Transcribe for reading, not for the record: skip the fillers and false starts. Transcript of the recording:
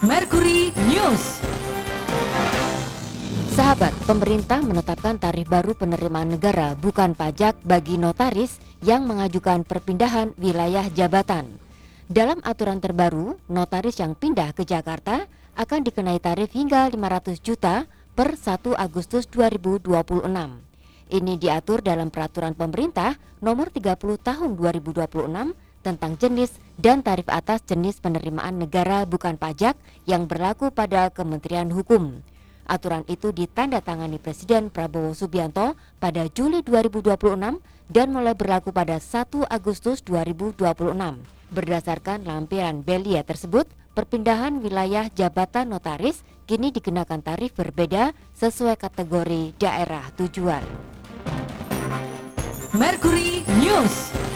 Mercury News. Sahabat, pemerintah menetapkan tarif baru penerimaan negara bukan pajak bagi notaris yang mengajukan perpindahan wilayah jabatan. Dalam aturan terbaru, notaris yang pindah ke Jakarta akan dikenai tarif hingga 500 juta per 1 Agustus 2026. Ini diatur dalam peraturan pemerintah nomor 30 tahun 2026 tentang jenis dan tarif atas jenis penerimaan negara bukan pajak yang berlaku pada Kementerian Hukum. Aturan itu ditandatangani Presiden Prabowo Subianto pada Juli 2026 dan mulai berlaku pada 1 Agustus 2026. Berdasarkan lampiran Belia tersebut, perpindahan wilayah jabatan notaris kini dikenakan tarif berbeda sesuai kategori daerah tujuan. Mercury News.